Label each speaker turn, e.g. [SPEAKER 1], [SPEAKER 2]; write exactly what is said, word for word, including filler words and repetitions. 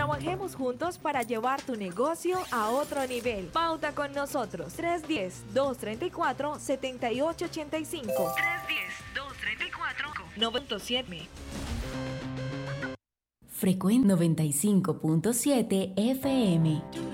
[SPEAKER 1] Trabajemos juntos para llevar tu negocio a otro nivel. Pauta con nosotros. tres uno cero, dos tres cuatro, siete ocho ocho cinco. tres uno cero, dos tres cuatro, nueve siete.
[SPEAKER 2] Frecuencia noventa y cinco punto siete F M.